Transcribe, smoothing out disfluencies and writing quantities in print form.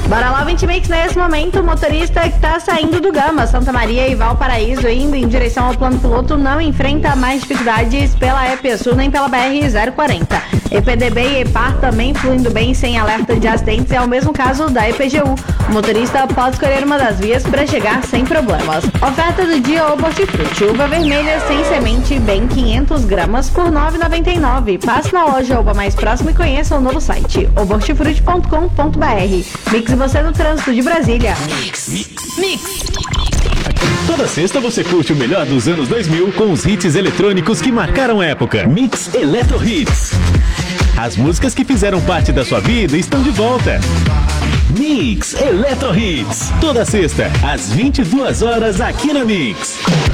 Bora lá, 20 Mix. Nesse momento, o motorista que tá saindo do Gama, Santa Maria e Valparaíso, indo em direção ao plano piloto, não enfrenta mais dificuldades pela EP Sul nem pela BR-040. EPDB e EPAR também fluindo bem, sem alerta de acidentes, é o mesmo caso da EPGU. O motorista pode escolher uma das vias para chegar sem problemas. Oferta do dia: Obo Hortifruti, uva vermelha sem semente, bem 500 gramas por R$ 9,99. Passe na loja Oba mais próxima e conheça o novo site obohortifruti.com.br. Mix você no trânsito de Brasília. Mix. Toda sexta você curte o melhor dos anos 2000 com os hits eletrônicos que marcaram época. Mix Eletro Hits. As músicas que fizeram parte da sua vida estão de volta. Mix Eletro Hits. Toda sexta, às 22 horas aqui na Mix.